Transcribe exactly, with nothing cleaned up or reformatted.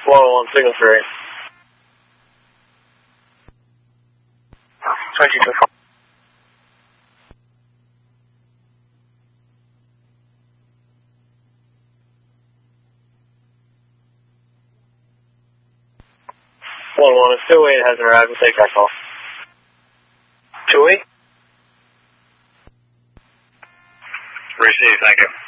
one oh one, signal three. twenty-two four. one one, if two eight has arrived, we'll take that call. two eight? Receive, thank you.